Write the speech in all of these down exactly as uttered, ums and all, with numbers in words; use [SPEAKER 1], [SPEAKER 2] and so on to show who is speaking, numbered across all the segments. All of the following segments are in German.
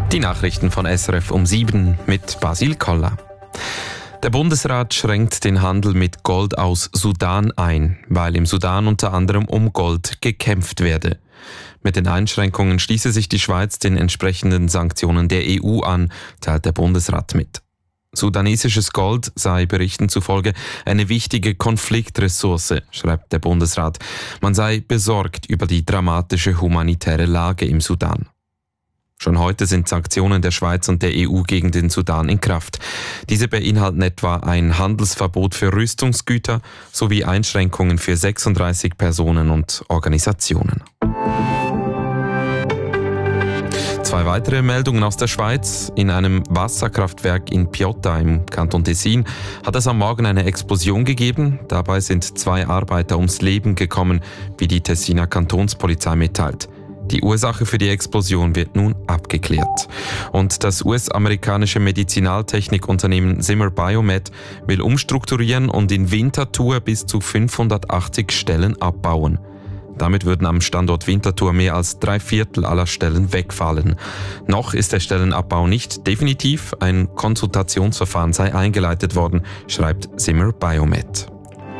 [SPEAKER 1] Die Nachrichten von S R F um sieben mit Basil Koller. Der Bundesrat schränkt den Handel mit Gold aus Sudan ein, weil im Sudan unter anderem um Gold gekämpft werde. Mit den Einschränkungen schließe sich die Schweiz den entsprechenden Sanktionen der E U an, teilt der Bundesrat mit. Sudanesisches Gold sei Berichten zufolge eine wichtige Konfliktressource, schreibt der Bundesrat. Man sei besorgt über die dramatische humanitäre Lage im Sudan. Schon heute sind Sanktionen der Schweiz und der E U gegen den Sudan in Kraft. Diese beinhalten etwa ein Handelsverbot für Rüstungsgüter sowie Einschränkungen für sechsunddreißig Personen und Organisationen. Zwei weitere Meldungen aus der Schweiz. In einem Wasserkraftwerk in Piotta im Kanton Tessin hat es am Morgen eine Explosion gegeben. Dabei sind zwei Arbeiter ums Leben gekommen, wie die Tessiner Kantonspolizei mitteilt. Die Ursache für die Explosion wird nun abgeklärt. Und das U S-amerikanische Medizinaltechnikunternehmen Zimmer Biomet will umstrukturieren und in Winterthur bis zu fünfhundertachtzig Stellen abbauen. Damit würden am Standort Winterthur mehr als drei Viertel aller Stellen wegfallen. Noch ist der Stellenabbau nicht definitiv. Ein Konsultationsverfahren sei eingeleitet worden, schreibt Zimmer Biomet.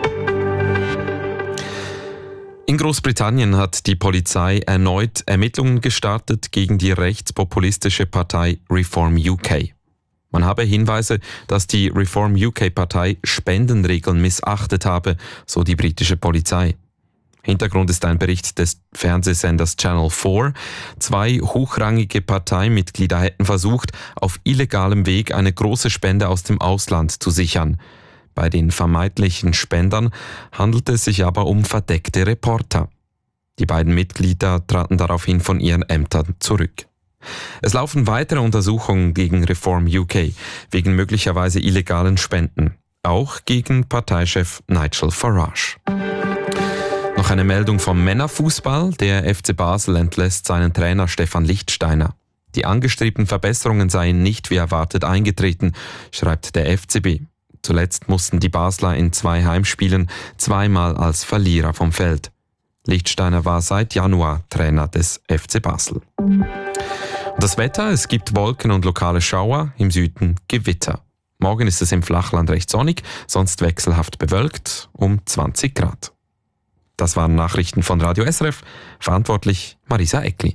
[SPEAKER 1] In Großbritannien hat die Polizei erneut Ermittlungen gestartet gegen die rechtspopulistische Partei Reform U K. Man habe Hinweise, dass die Reform U K-Partei Spendenregeln missachtet habe, so die britische Polizei. Hintergrund ist ein Bericht des Fernsehsenders Channel vier. Zwei hochrangige Parteimitglieder hätten versucht, auf illegalem Weg eine große Spende aus dem Ausland zu sichern. Bei den vermeintlichen Spendern handelt es sich aber um verdeckte Reporter. Die beiden Mitglieder traten daraufhin von ihren Ämtern zurück. Es laufen weitere Untersuchungen gegen Reform U K wegen möglicherweise illegalen Spenden, auch gegen Parteichef Nigel Farage. Noch eine Meldung vom Männerfußball. Der F C Basel entlässt seinen Trainer Stefan Lichtsteiner. Die angestrebten Verbesserungen seien nicht wie erwartet eingetreten, schreibt der F C B. Zuletzt mussten die Basler in zwei Heimspielen zweimal als Verlierer vom Feld. Lichtsteiner war seit Januar Trainer des F C Basel. Und das Wetter, es gibt Wolken und lokale Schauer, im Süden Gewitter. Morgen ist es im Flachland recht sonnig, sonst wechselhaft bewölkt um zwanzig Grad. Das waren Nachrichten von Radio S R F, verantwortlich Marisa Eckli.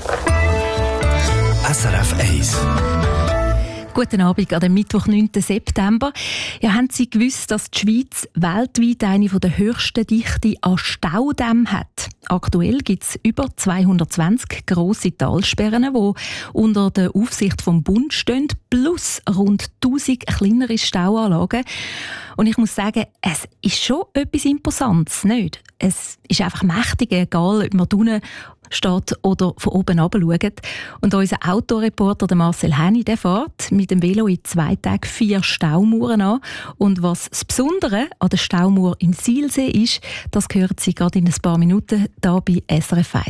[SPEAKER 2] S R F eins.
[SPEAKER 3] Guten Abend an dem Mittwoch, neunten September. Ja, haben Sie gewusst, dass die Schweiz weltweit eine der höchsten Dichte an Staudämmen hat? Aktuell gibt es über zweihundertzwanzig grosse Talsperren, die unter der Aufsicht vom Bund stehen, plus rund tausend kleinere Stauanlagen. Und ich muss sagen, es ist schon etwas Imposantes, nicht? Es ist einfach mächtig, egal ob man unten steht oder von oben herab schaut. Und unser Autoreporter Marcel Henny, der fährt mit dem Velo in zwei Tagen vier Staumauern an. Und was das Besondere an der Staumauer im Sihlsee ist, das hören Sie gerade in ein paar Minuten hier bei S R F eins.